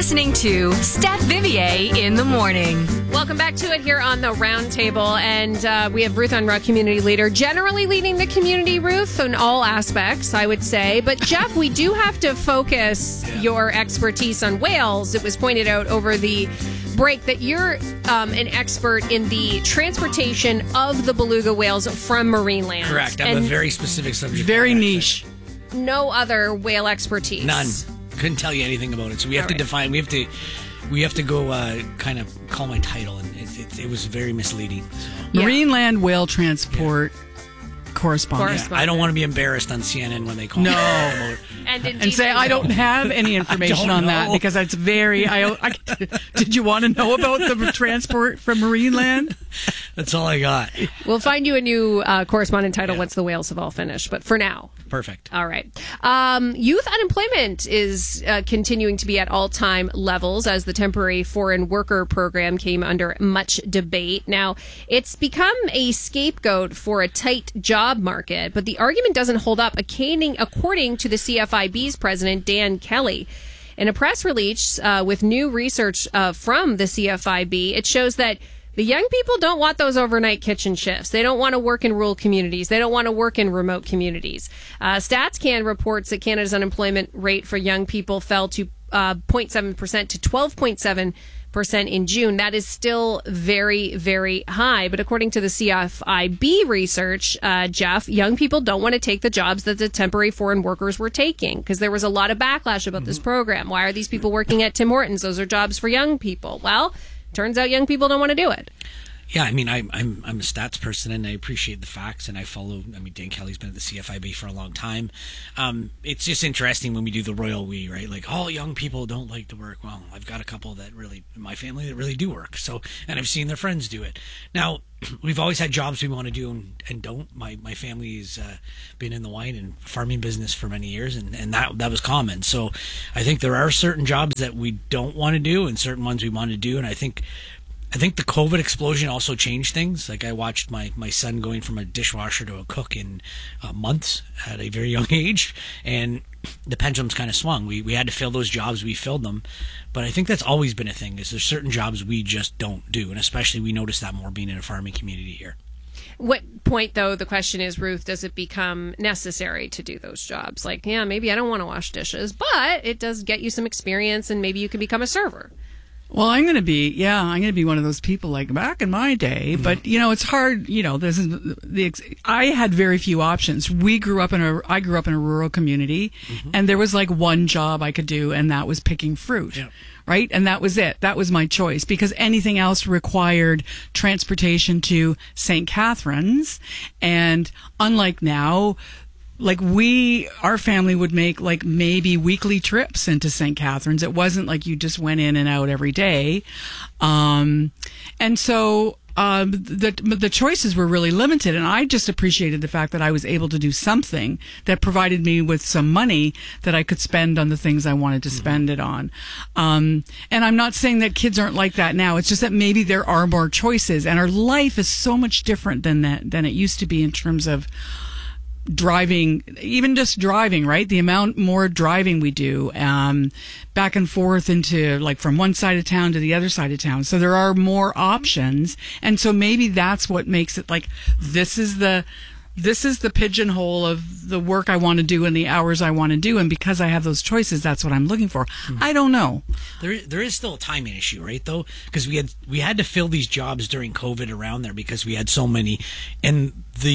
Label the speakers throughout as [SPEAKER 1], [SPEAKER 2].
[SPEAKER 1] listening to Steph Vivier in the morning.
[SPEAKER 2] Welcome back to it here on the Roundtable, and we have Ruth Unruh, community leader, generally leading the community, Ruth, in all aspects, I would say. But Jeff, we do have to focus your expertise on whales. It was pointed out over the break that you're an expert in the transportation of the beluga whales from marine land.
[SPEAKER 3] Correct. I have a very specific subject.
[SPEAKER 4] Very niche.
[SPEAKER 2] No other whale expertine.
[SPEAKER 3] None. Couldn't tell you anything about it. So we have to define. We have to go kind of call my title, and it was very misleading. So.
[SPEAKER 4] Marine land whale transport correspondent.
[SPEAKER 3] Yeah, I don't want to be embarrassed on CNN when they call me.
[SPEAKER 4] No. And say, I don't have any information on that because it's very... did you want to know about the transport from marine land?
[SPEAKER 3] That's all I got.
[SPEAKER 2] We'll find you a new correspondent title once the whales have all finished. But for now...
[SPEAKER 3] Perfect.
[SPEAKER 2] All right. Youth unemployment is continuing to be at all-time levels as the temporary foreign worker program came under much debate. Now, it's become a scapegoat for a tight job market, but the argument doesn't hold up, according to the CFIB's president, Dan Kelly. In a press release with new research from the CFIB, it shows that the young people don't want those overnight kitchen shifts. They don't want to work in rural communities. They don't want to work in remote communities. StatsCan reports that Canada's unemployment rate for young people fell to 0.7% to 12.7% in June. That is still very, very high. But according to the CFIB research, Jeff, young people don't want to take the jobs that the temporary foreign workers were taking because there was a lot of backlash about this program. Why are these people working at Tim Hortons? Those are jobs for young people. Well, turns out young people don't want to do it.
[SPEAKER 3] Yeah, I mean, I'm a stats person, and I appreciate the facts, and I follow. I mean, Dan Kelly's been at the CFIB for a long time. It's just interesting when we do the royal we, right? Like, all young people don't like to work. Well, I've got a couple that really, in my family, that really do work. So, and I've seen their friends do it. Now, we've always had jobs we want to do and don't. My family's been in the wine and farming business for many years, and that was common. So, I think there are certain jobs that we don't want to do, and certain ones we want to do, and I think the COVID explosion also changed things. Like, I watched my son going from a dishwasher to a cook in months at a very young age, and the pendulum's kind of swung. We had to fill those jobs. We filled them. But I think that's always been a thing, is there's certain jobs we just don't do, and especially we notice that more being in a farming community here.
[SPEAKER 2] What point, though, the question is, Ruth, does it become necessary to do those jobs? Like, yeah, maybe I don't want to wash dishes, but it does get you some experience, and maybe you can become a server.
[SPEAKER 4] Well, I'm going to be one of those people like back in my day, but it's hard, I had very few options. I grew up in a rural community, and there was like one job I could do, and that was picking fruit. Yeah. Right? And that was it. That was my choice, because anything else required transportation to St. Catharines. And unlike now, like our family would make like maybe weekly trips into St. Catharines. It wasn't like you just went in and out every day. And so the choices were really limited, and I just appreciated the fact that I was able to do something that provided me with some money that I could spend on the things I wanted to spend it on. And I'm not saying that kids aren't like that now. It's just that maybe there are more choices, and our life is so much different than it used to be in terms of driving, even just driving, right? The amount more driving we do, back and forth into like from one side of town to the other side of town. So there are more options. And so maybe that's what makes it like, this is the pigeonhole of the work I want to do and the hours I want to do. And because I have those choices, that's what I'm looking for. I don't know.
[SPEAKER 3] There is still a timing issue, right, though? Because we had to fill these jobs during COVID around there because we had so many, and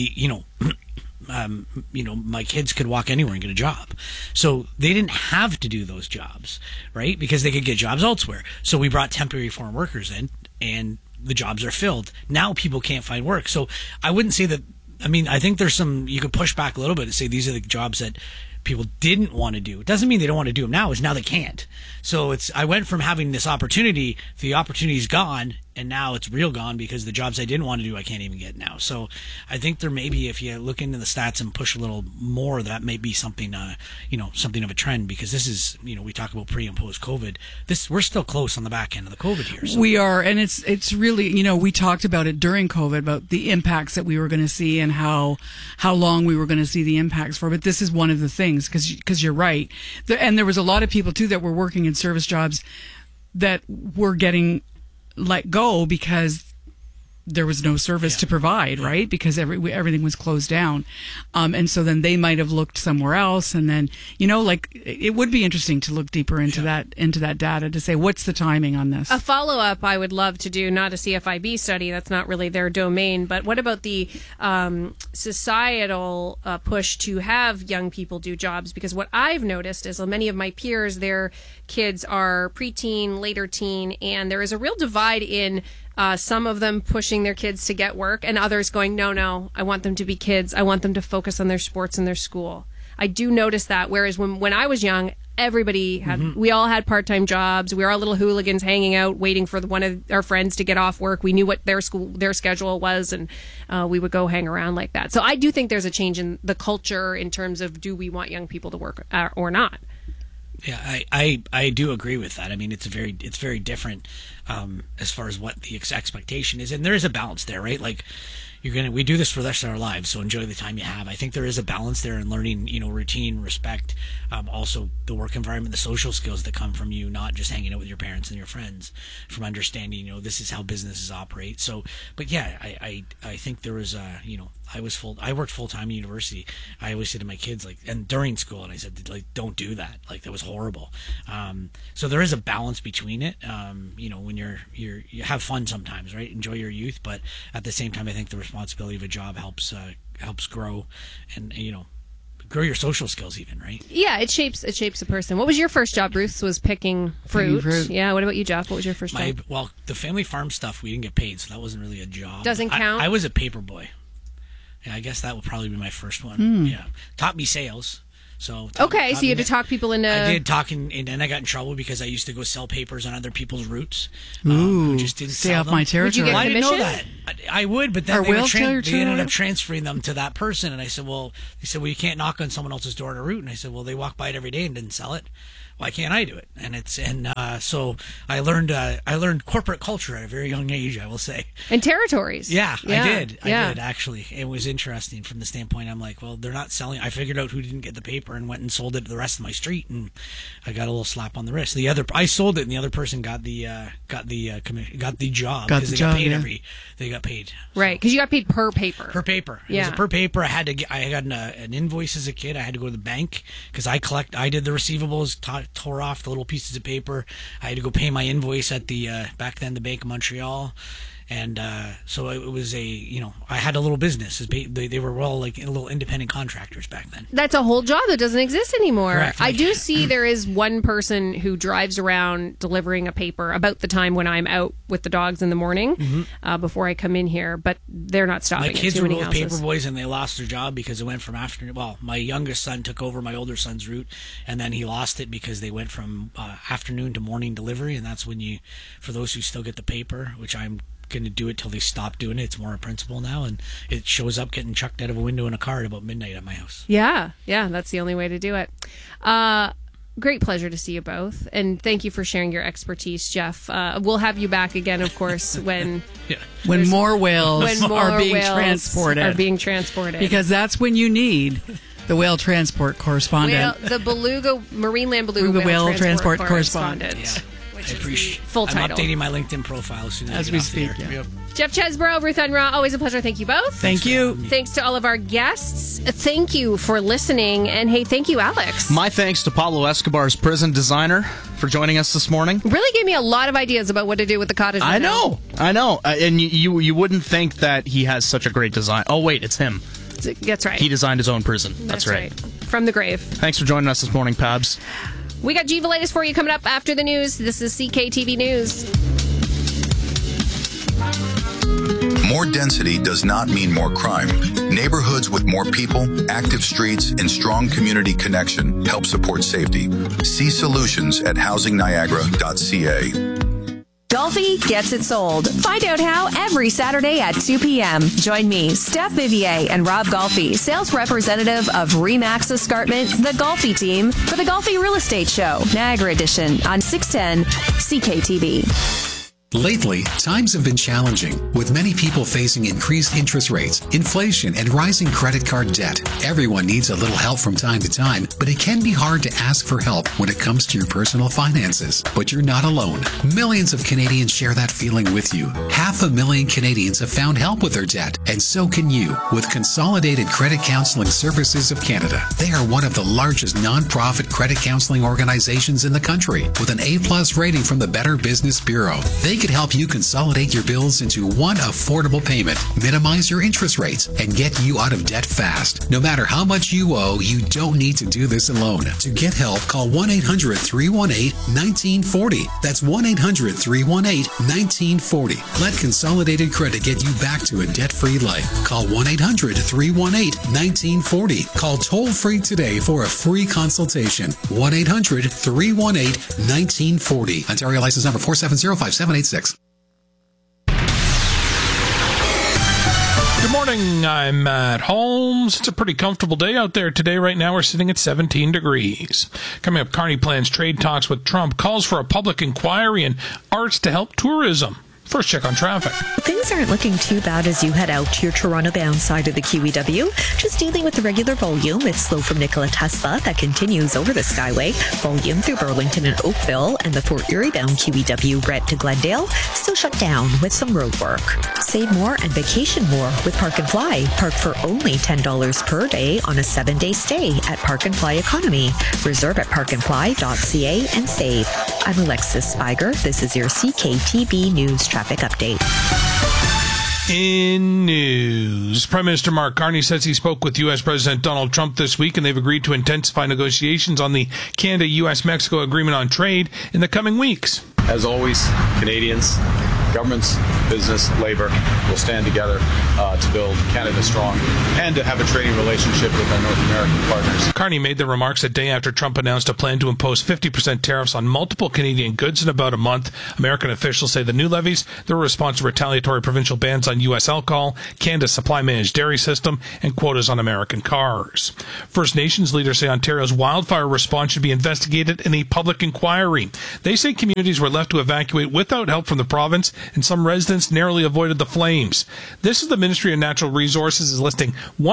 [SPEAKER 3] my kids could walk anywhere and get a job. So they didn't have to do those jobs, right? Because they could get jobs elsewhere. So we brought temporary foreign workers in, and the jobs are filled. Now people can't find work. So I wouldn't say that. I mean, I think there's you could push back a little bit and say these are the jobs that people didn't want to do. It doesn't mean they don't want to do them now. It's now they can't. So I went from having this opportunity, the opportunity's gone, and now it's real gone because the jobs I didn't want to do, I can't even get now. So I think there may be, if you look into the stats and push a little more, that may be something, something of a trend, because this is, we talk about pre and post COVID. We're still close on the back end of the COVID here. So.
[SPEAKER 4] We are, and it's really, we talked about it during COVID about the impacts that we were going to see and how long we were going to see the impacts for. But this is one of the things, because you're right, and there was a lot of people too that were working in service jobs that were getting let go because there was no service to provide, right? Because everything was closed down. And so then they might have looked somewhere else. And then, it would be interesting to look deeper into that data to say, what's the timing on this?
[SPEAKER 2] A follow-up I would love to do, not a CFIB study, that's not really their domain, but what about the societal push to have young people do jobs? Because what I've noticed is many of my peers, their kids are preteen, later teen, and there is a real divide in some of them pushing their kids to get work and others going, no, I want them to be kids. I want them to focus on their sports and their school. I do notice that. Whereas when I was young, everybody had, we all had part-time jobs. We were all little hooligans hanging out, waiting for one of our friends to get off work. We knew what their schedule was, and we would go hang around like that. So I do think there's a change in the culture in terms of, do we want young people to work or not?
[SPEAKER 3] Yeah, I do agree with that. I mean, it's very different as far as what the expectation is, and there is a balance there, right? Like, we do this for the rest of our lives, so enjoy the time you have. I think there is a balance there in learning, routine, respect, also the work environment, the social skills that come from you, not just hanging out with your parents and your friends, from understanding, this is how businesses operate. So, but yeah, I think there was I worked full time in university. I always said to my kids, and during school, and I said, don't do that. That was horrible. So there is a balance between it. When you have fun sometimes, right? Enjoy your youth, but at the same time, I think the responsibility of a job helps grow and grow your social skills even, right?
[SPEAKER 2] Yeah, it shapes a person. What was your first job, Ruth? Was picking fruit. Yeah, what about you, Jeff? What was your first job?
[SPEAKER 3] Well, the family farm stuff, we didn't get paid, so that wasn't really a job.
[SPEAKER 2] Doesn't count?
[SPEAKER 3] I was a paper boy. Yeah, I guess that would probably be my first one. Yeah. Taught me sales. So you
[SPEAKER 2] had to talk people into...
[SPEAKER 3] I did talk, and I got in trouble because I used to go sell papers on other people's routes.
[SPEAKER 4] Ooh,
[SPEAKER 3] who just didn't
[SPEAKER 4] stay
[SPEAKER 3] sell
[SPEAKER 4] off
[SPEAKER 3] them.
[SPEAKER 4] my territory.
[SPEAKER 2] Would you get
[SPEAKER 3] I didn't know
[SPEAKER 2] commission?
[SPEAKER 3] that. I would, but then
[SPEAKER 4] Or
[SPEAKER 3] they
[SPEAKER 4] they
[SPEAKER 3] ended up transferring them to that person. And I said, they said, you can't knock on someone else's door on a route. And I said, they walk by it every day and didn't sell it. Why can't I do it? So I learned corporate culture at a very young age, I will say.
[SPEAKER 2] And territories.
[SPEAKER 3] Yeah, I did. I did, actually. It was interesting from the standpoint. I'm like, they're not selling. I figured out who didn't get the paper and went and sold it to the rest of my street, and I got a little slap on the wrist. I sold it, and the other person got the job because they got paid.
[SPEAKER 2] Right, because you got paid per paper.
[SPEAKER 3] Per paper. It was per paper. I got an invoice as a kid. I had to go to the bank because I did the receivables, tore off the little pieces of paper. I had to go pay my invoice at the back then the Bank of Montreal, and so it was I had a little business. They were all little independent contractors back then.
[SPEAKER 2] That's a whole job that doesn't exist anymore.
[SPEAKER 3] Correct.
[SPEAKER 2] I do see there is one person who drives around delivering a paper about the time when I'm out with the dogs in the morning before I come in here, but they're not stopping.
[SPEAKER 3] My kids were both paper boys, and they lost their job because it went from afternoon. Well, my youngest son took over my older son's route, and then he lost it because they went from afternoon to morning delivery, and that's when for those who still get the paper, which I'm going to do it till they stop doing it. It's more a principle now, and it shows up getting chucked out of a window in a car at about midnight at my house.
[SPEAKER 2] Yeah, that's the only way to do it. Great pleasure to see you both, and thank you for sharing your expertise, Jeff. We'll have you back again, of course, when
[SPEAKER 4] more whales are being transported. Because that's when you need the whale transport correspondent.
[SPEAKER 2] The beluga, Marine Land Beluga
[SPEAKER 4] whale transport correspondent.
[SPEAKER 3] Yeah.
[SPEAKER 2] Which
[SPEAKER 3] I appreciate.
[SPEAKER 2] Full title.
[SPEAKER 3] I'm updating my LinkedIn profile as soon as
[SPEAKER 4] we speak. Yeah.
[SPEAKER 2] Jeff Chesbrough, Ruth Unruh, always a pleasure. Thank you both.
[SPEAKER 4] Thank you.
[SPEAKER 2] Thanks to all of our guests. Thank you for listening. And hey, thank you, Alex.
[SPEAKER 5] My thanks to Pablo Escobar's prison designer for joining us this morning.
[SPEAKER 2] Really gave me a lot of ideas about what to do with the cottage.
[SPEAKER 5] I know. And you wouldn't think that he has such a great design. Oh, wait, it's him.
[SPEAKER 2] That's right.
[SPEAKER 5] He designed his own prison. That's right.
[SPEAKER 2] From the grave.
[SPEAKER 5] Thanks for joining us this morning, Pabs.
[SPEAKER 2] We got Jiva latest for you coming up after the news. This is CKTV News.
[SPEAKER 6] More density does not mean more crime. Neighborhoods with more people, active streets, and strong community connection help support safety. See solutions at housingniagara.ca.
[SPEAKER 1] Golfi gets it sold. Find out how every Saturday at 2 p.m. Join me, Steph Vivier, and Rob Golfi, sales representative of RE/MAX Escarpment, the Golfi team, for the Golfi Real Estate Show, Niagara Edition on 610 CKTV.
[SPEAKER 7] Lately, times have been challenging, with many people facing increased interest rates, inflation, and rising credit card debt. Everyone needs a little help from time to time, but it can be hard to ask for help when it comes to your personal finances. But you're not alone. Millions of Canadians share that feeling with you. 500,000 Canadians have found help with their debt, and so can you with Consolidated Credit Counseling Services of Canada. They are one of the largest non-profit credit counseling organizations in the country, with an A+ rating from the Better Business Bureau. They could help you consolidate your bills into one affordable payment, minimize your interest rates, and get you out of debt fast. No matter how much you owe, you don't need to do this alone. To get help, call 1-800-318-1940. That's 1-800-318-1940. Let Consolidated Credit get you back to a debt-free life. Call 1-800-318-1940. Call toll-free today for a free consultation. 1-800-318-1940. Ontario license number 4705786.
[SPEAKER 8] Good morning, I'm Matt Holmes. It's a pretty comfortable day out there today. Right now we're sitting at 17 degrees. Coming up, Carney plans trade talks with Trump, calls for a public inquiry, and arts to help tourism. First check on traffic.
[SPEAKER 9] Things aren't looking too bad as you head out to your Toronto-bound side of the QEW. Just dealing with the regular volume. It's slow from Nikola Tesla that continues over the Skyway. Volume through Burlington and Oakville, and the Fort Erie-bound QEW Brett to Glendale still shut down with some road work. Save more and vacation more with Park and Fly. Park for only $10 per day on a 7-day stay at Park and Fly Economy. Reserve at parkandfly.ca and save. I'm Alexis Spiger. This is your CKTB News Traffic Update.
[SPEAKER 8] In news, Prime Minister Mark Carney says he spoke with U.S. President Donald Trump this week, and they've agreed to intensify negotiations on the Canada-U.S.-Mexico Agreement on Trade in the coming weeks.
[SPEAKER 10] As always, Canadians, governments, business, labor will stand together to build Canada strong and to have a trading relationship with our North American partners.
[SPEAKER 8] Carney made the remarks a day after Trump announced a plan to impose 50% tariffs on multiple Canadian goods in about a month. American officials say the new levies, they're a response to retaliatory provincial bans on U.S. alcohol, Canada's supply-managed dairy system, and quotas on American cars. First Nations leaders say Ontario's wildfire response should be investigated in a public inquiry. They say communities were left to evacuate without help from the province, and some residents narrowly avoided the flames. This is the Ministry of Natural Resources is listing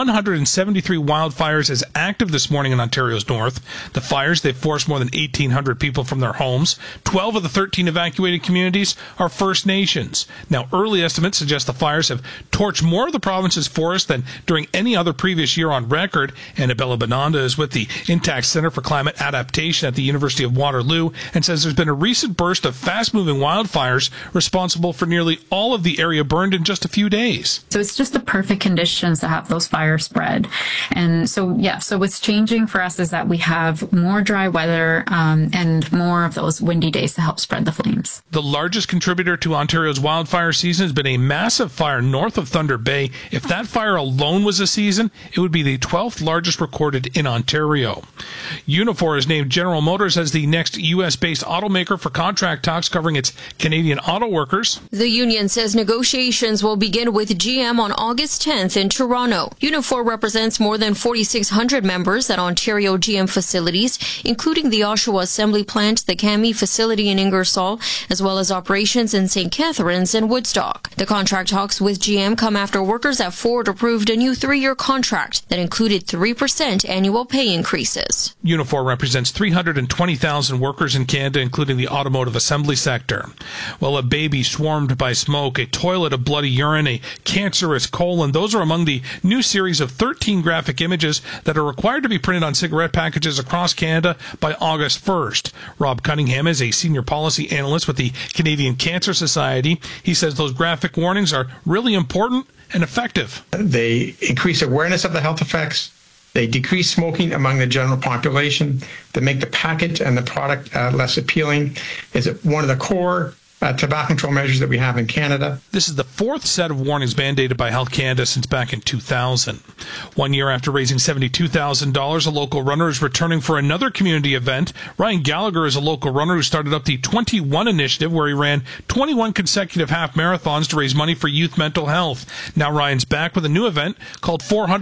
[SPEAKER 8] 173 wildfires as active this morning in Ontario's north. The fires, they've forced more than 1,800 people from their homes. 12 of the 13 evacuated communities are First Nations. Now, early estimates suggest the fires have torched more of the province's forest than during any other previous year on record. Annabella Bonanda is with the Intact Centre for Climate Adaptation at the University of Waterloo and says there's been a recent burst of fast-moving wildfires responsible for nearly all of the area burned in just a few days.
[SPEAKER 11] So it's just the perfect conditions to have those fires spread. And so, so what's changing for us is that we have more dry weather and more of those windy days to help spread the flames.
[SPEAKER 8] The largest contributor to Ontario's wildfire season has been a massive fire north of Thunder Bay. If that fire alone was a season, it would be the 12th largest recorded in Ontario. Unifor is named General Motors as the next U.S.-based automaker for contract talks covering its Canadian auto workers.
[SPEAKER 12] The union says negotiations will begin with GM on August 10th in Toronto. Unifor represents more than 4,600 members at Ontario GM facilities, including the Oshawa Assembly Plant, the Cami facility in Ingersoll, as well as operations in St. Catharines and Woodstock. The contract talks with GM come after workers at Ford approved a new 3-year contract that included 3% annual pay increases.
[SPEAKER 8] Unifor represents 320,000 workers in Canada, including the automotive assembly sector. Well, a baby swarmed by smoke, a toilet of bloody urine, a cancerous colon. Those are among the new series of 13 graphic images that are required to be printed on cigarette packages across Canada by August 1st. Rob Cunningham is a senior policy analyst with the Canadian Cancer Society. He says those graphic warnings are really important and effective.
[SPEAKER 13] They increase awareness of the health effects. They decrease smoking among the general population. They make the package and the product less appealing. Is one of the core tobacco control measures that we have in Canada.
[SPEAKER 8] This is the fourth set of warnings mandated by Health Canada since back in 2000. 1 year after raising $72,000, a local runner is returning for another community event. Ryan Gallagher is a local runner who started up the 21 initiative, where he ran 21 consecutive half marathons to raise money for youth mental health. Now Ryan's back with a new event called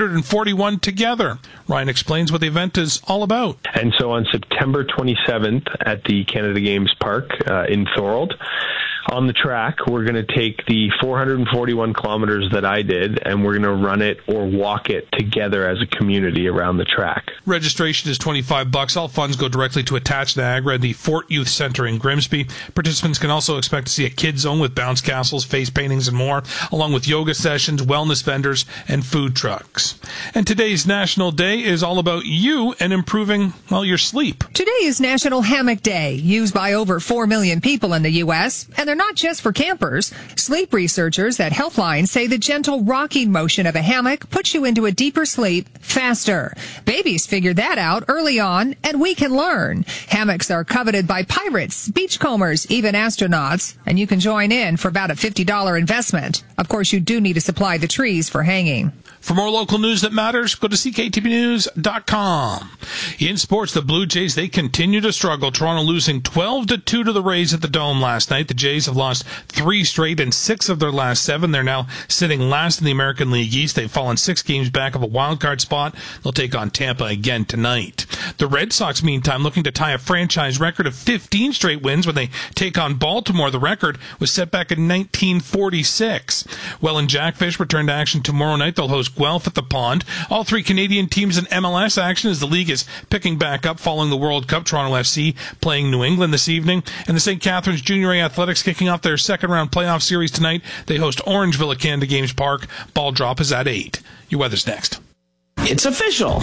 [SPEAKER 8] 441 Together. Ryan explains what the event is all about.
[SPEAKER 14] And so on September 27th at the Canada Games Park in Thorold, on the track, we're going to take the 441 kilometers that I did, and we're going to run it or walk it together as a community around the track.
[SPEAKER 8] Registration is $25. All funds go directly to Attach Niagara, the Fort Youth Center in Grimsby. Participants can also expect to see a kids zone with bounce castles, face paintings, and more, along with yoga sessions, wellness vendors, and food trucks. And today's National Day is all about you and improving, well, your sleep.
[SPEAKER 15] Today is National Hammock Day, used by over 4 million people in the U.S., and they're not just for campers. Sleep researchers at Healthline say the gentle rocking motion of a hammock puts you into a deeper sleep faster. Babies figured that out early on, and we can learn. Hammocks are coveted by pirates, beachcombers, even astronauts, and you can join in for about a $50 investment. Of course, you do need to supply the trees for hanging.
[SPEAKER 8] For more local news that matters, go to cktvnews.com. In sports, the Blue Jays, they continue to struggle. Toronto losing 12-2 to the Rays at the Dome last night. The Jays have lost 3 straight and 6 of their last 7. They're now sitting last in the American League East. They've fallen 6 games back of a wildcard spot. They'll take on Tampa again tonight. The Red Sox, meantime, looking to tie a franchise record of 15 straight wins when they take on Baltimore. The record was set back in 1946. Welland Jackfish return to action tomorrow night. They'll host Guelph at the Pond. All 3 Canadian teams in MLS action as the league is picking back up following the World Cup. Toronto FC playing New England this evening. And the St. Catharines Junior A Athletics kicking off their second-round playoff series tonight. They host Orangeville at Canada Games Park. Ball drop is at 8. Your weather's next.
[SPEAKER 16] It's official.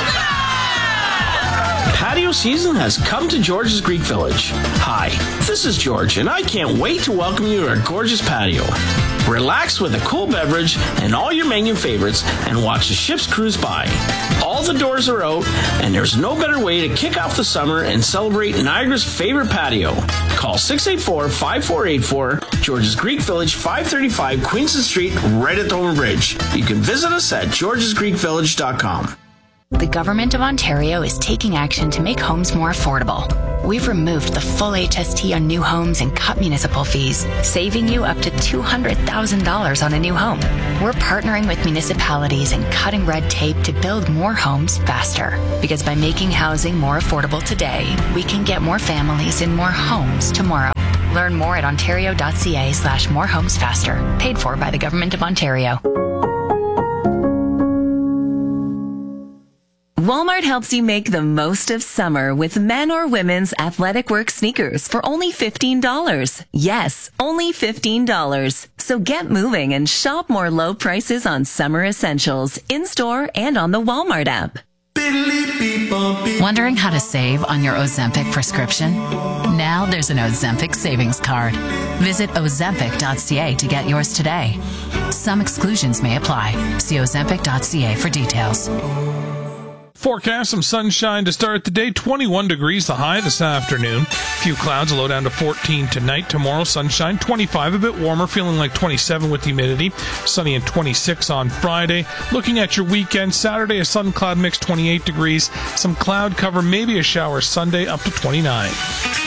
[SPEAKER 16] Patio season has come to George's Greek Village. Hi, this is George, and I can't wait to welcome you to our gorgeous patio. Relax with a cool beverage and all your menu favorites and watch the ships cruise by. All the doors are out, and there's no better way to kick off the summer and celebrate Niagara's favorite patio. Call 684-5484, George's Greek Village, 535 Queenston Street, right at Dover Bridge. You can visit us at georgesgreekvillage.com.
[SPEAKER 17] The Government of Ontario is taking action to make homes more affordable. We've removed the full HST on new homes and cut municipal fees, saving you up to $200,000 on a new home. We're partnering with municipalities and cutting red tape to build more homes faster. Because by making housing more affordable today, we can get more families in more homes tomorrow. Learn more at ontario.ca/morehomesfaster. Paid for by the Government of Ontario.
[SPEAKER 1] Walmart helps you make the most of summer with men or women's athletic work sneakers for only $15. Yes, only $15. So get moving and shop more low prices on summer essentials in-store and on the Walmart app.
[SPEAKER 18] Wondering how to save on your Ozempic prescription? Now there's an Ozempic savings card. Visit ozempic.ca to get yours today. Some exclusions may apply. See ozempic.ca for details.
[SPEAKER 8] Forecast, some sunshine to start the day. 21 degrees the high this afternoon. Few clouds, a low down to 14 tonight. Tomorrow, sunshine, 25, a bit warmer, feeling like 27 with humidity. Sunny and 26 on Friday. Looking at your weekend, Saturday, a sun-cloud mix, 28 degrees. Some cloud cover, maybe a shower Sunday, up to 29.